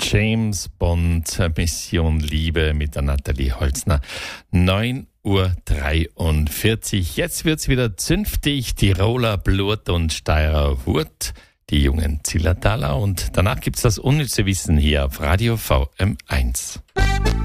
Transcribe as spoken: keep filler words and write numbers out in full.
James Bond, Mission Liebe mit der Nathalie Holzner. neun Uhr dreiundvierzig. Jetzt wird's wieder zünftig. Tiroler Blut und Steirer Wurt, die jungen Zillertaler. Und danach gibt's das unnütze Wissen hier auf Radio V M eins.